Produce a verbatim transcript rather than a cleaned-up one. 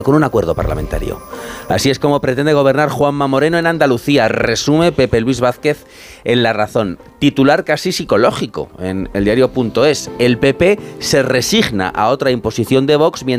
con un acuerdo parlamentario. Así es como pretende gobernar Juanma Moreno en Andalucía, resume Pepe Luis Vázquez en La Razón. Titular casi psicológico en el diario punto es. El P P se resigna a otra imposición de Vox mientras